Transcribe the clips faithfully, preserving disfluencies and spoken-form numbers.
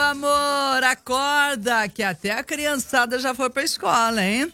amor, acorda, que até a criançada já foi pra escola, hein?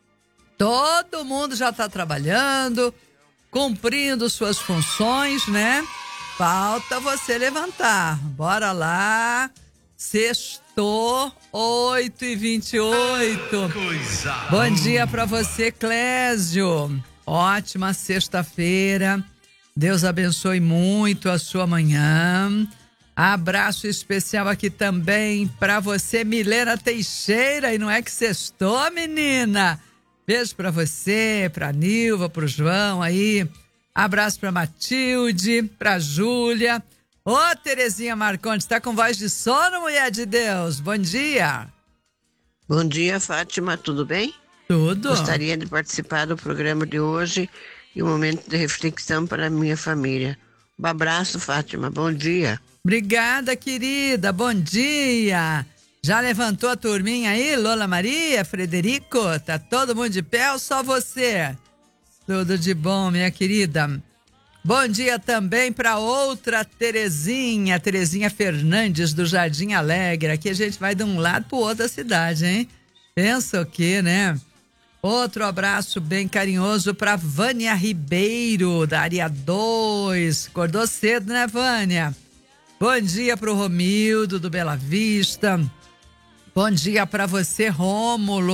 Todo mundo já tá trabalhando, cumprindo suas funções, né? Falta você levantar. Bora lá. Sextou, oito e vinte e oito. Coisa Bom dia pra você, Clésio. Ótima sexta-feira. Deus abençoe muito a sua manhã. Abraço especial aqui também pra você, Milena Teixeira. E não é que sextou, menina? Beijo pra você, pra Nilva, pro João aí. Abraço pra Matilde, pra Júlia. Ô, Terezinha Marcondes, tá com voz de sono, mulher de Deus? Bom dia. Bom dia, Fátima, tudo bem? Tudo. Gostaria de participar do programa de hoje e um momento de reflexão para a minha família. Um abraço, Fátima, bom dia. Obrigada, querida, bom dia. Já levantou a turminha aí, Lola Maria, Frederico? Tá todo mundo de pé ou só você? Tudo de bom, minha querida. Bom dia também para outra Terezinha, Terezinha Fernandes do Jardim Alegre. Aqui a gente vai de um lado pro outro da cidade, hein? Pensa o quê, né? Outro abraço bem carinhoso para Vânia Ribeiro, da área dois. Acordou cedo, né, Vânia? Bom dia pro Romildo, do Bela Vista. Bom dia para você, Rômulo.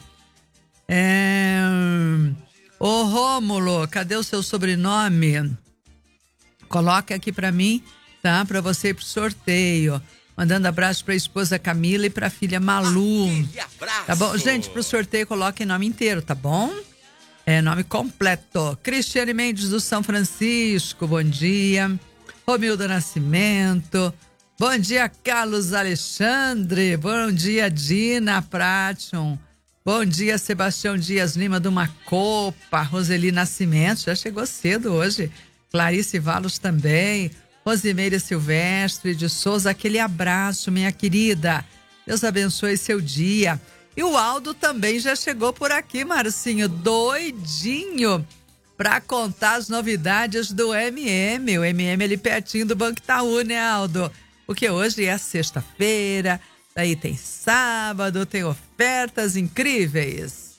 É... Ô, Rômulo, cadê o seu sobrenome? Coloca aqui para mim, tá? Para você ir pro sorteio. Mandando abraço pra esposa Camila e pra filha Malu. Tá bom? Gente, pro sorteio coloquem nome inteiro, tá bom? É, nome completo. Cristiane Mendes do São Francisco, bom dia. Romildo Nascimento. Bom dia, Carlos Alexandre. Bom dia, Dina Pration. Bom dia, Sebastião Dias Lima do Macopa. Roseli Nascimento, já chegou cedo hoje. Clarice Valos também. Rosimeira Silvestre de Souza, aquele abraço, minha querida. Deus abençoe seu dia. E o Aldo também já chegou por aqui, Marcinho, doidinho para contar as novidades do M M. O M M ali pertinho do Banco Itaú, né, Aldo? Porque hoje é sexta-feira, daí tem sábado, tem ofertas incríveis.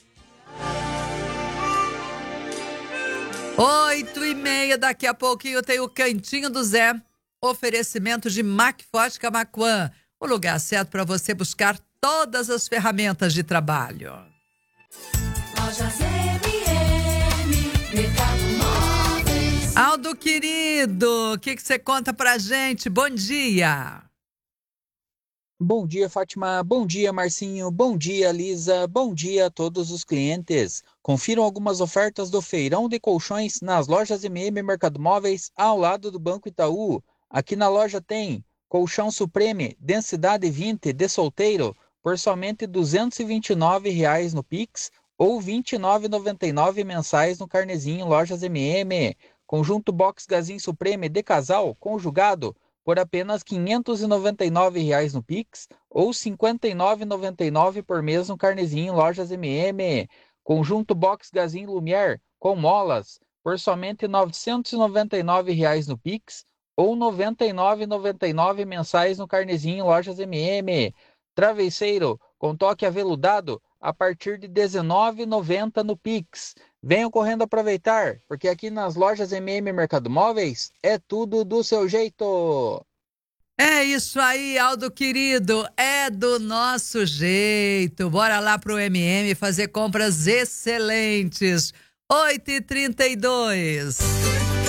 Oito e meia, daqui a pouquinho tem o Cantinho do Zé. Oferecimento de Macforte Camaquã. O lugar certo para você buscar todas as ferramentas de trabalho. Lojas M M, Mercado Móveis. Aldo querido, o que que você conta pra gente? Bom dia. Bom dia, Fátima. Bom dia, Marcinho. Bom dia, Lisa. Bom dia a todos os clientes. Confiram algumas ofertas do Feirão de Colchões nas lojas M M Mercado Móveis ao lado do Banco Itaú. Aqui na loja tem colchão Supreme, densidade vinte de solteiro, por somente duzentos e vinte e nove reais no Pix ou vinte e nove reais e noventa e nove centavos mensais no carnezinho Lojas M M. Conjunto Box Gazin Supreme de casal, conjugado, por apenas quinhentos e noventa e nove reais no Pix ou cinquenta e nove reais e noventa e nove centavos por mês no carnezinho Lojas M M. Conjunto Box Gazin Lumière com molas por somente novecentos e noventa e nove reais no Pix ou noventa e nove reais e noventa e nove centavos mensais no carnezinho Lojas M M. Travesseiro com toque aveludado a partir de dezenove reais e noventa centavos no Pix. Venham correndo aproveitar, porque aqui nas lojas M M Mercado Móveis é tudo do seu jeito. É isso aí, Aldo querido, é do nosso jeito. Bora lá pro M M fazer compras excelentes. oito e trinta e dois.